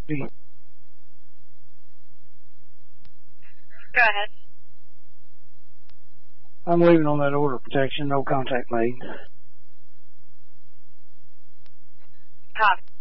Go ahead. I'm leaving on that order of protection, no contact made. Copy.